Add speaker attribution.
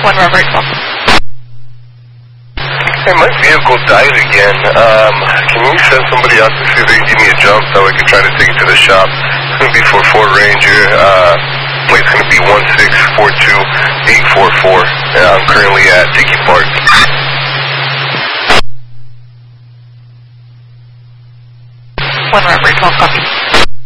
Speaker 1: One Robert 12.
Speaker 2: Hey, my vehicle died again. Can you send somebody out to see if they can give me a jump so I can try to take it to the shop? It's going to be for Ford Ranger. Plate's going to be 1642844. I'm currently at Tiki Park.